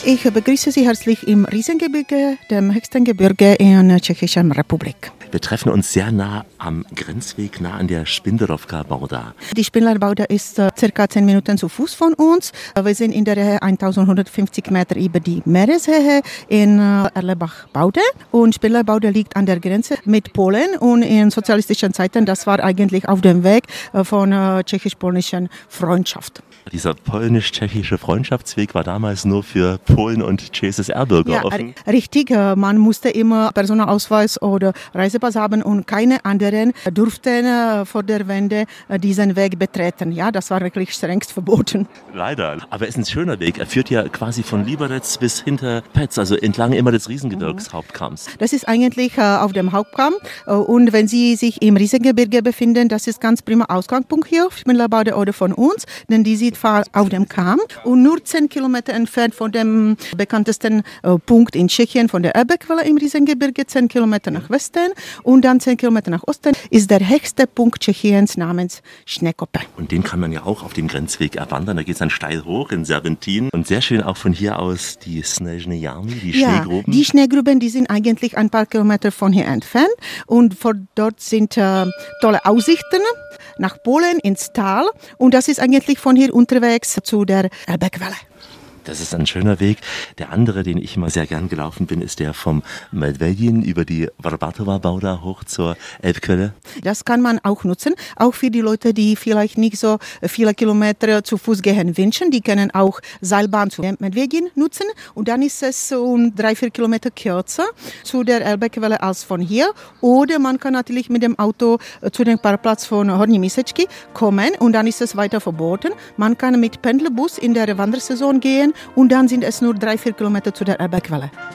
Ich begrüße Sie herzlich im Riesengebirge, dem höchsten Gebirge in der Tschechischen Republik. Wir treffen uns sehr nah am Grenzweg, nah an der Špindlerovka Bauda. Die Špindlerovka ist circa 10 Minuten zu Fuß von uns. Wir sind in der Höhe 1150 Meter über die Meereshöhe in Erlebach-Baude. Und Špindlerovka liegt an der Grenze mit Polen. Und in sozialistischen Zeiten, das war eigentlich auf dem Weg von tschechisch-polnischen Freundschaft. Dieser polnisch-tschechische Freundschaftsweg war damals nur für Polen und CSSR-Bürger offen? Richtig. Man musste immer Personalausweis oder Reisepass haben und keine anderen durften vor der Wende diesen Weg betreten. Ja, das war wirklich strengst verboten. Leider. Aber es ist ein schöner Weg. Er führt ja quasi von Liberec bis hinter Petz, also entlang immer des Riesengebirgshauptkamms. Das ist eigentlich auf dem Hauptkamm. Und wenn Sie sich im Riesengebirge befinden, das ist ganz prima Ausgangspunkt hier, Špindlerovka oder von uns, denn die sieht auf dem Kamm und nur 10 Kilometer entfernt von dem bekanntesten Punkt in Tschechien, von der Elbequelle im Riesengebirge, 10 Kilometer nach Westen und dann 10 Kilometer nach Osten, ist der höchste Punkt Tschechiens namens Schneekoppe. Und den kann man ja auch auf dem Grenzweg erwandern, da geht es dann steil hoch in Serpentin und sehr schön auch von hier aus die Snežné Jámy, die Schneegruben. Die Schneegruben, die sind eigentlich ein paar Kilometer von hier entfernt und von dort sind tolle Aussichten nach Polen ins Tal und das ist eigentlich von hier unterwegs zu der Elbequelle. Das ist ein schöner Weg. Der andere, den ich immer sehr gern gelaufen bin, ist der vom Medvedin über die Vrbatowa Bauda hoch zur Elbquelle. Das kann man auch nutzen, auch für die Leute, die vielleicht nicht so viele Kilometer zu Fuß gehen wünschen. Die können auch Seilbahn zu Medvedin nutzen und dann ist es um 3-4 Kilometer kürzer zu der Elbequelle als von hier. Oder man kann natürlich mit dem Auto zu dem Parkplatz von Horní Místečky kommen und dann ist es weiter verboten. Man kann mit Pendlerbus in der Wandersaison gehen und dann sind es nur 3-4 Kilometer zu der Elbequelle.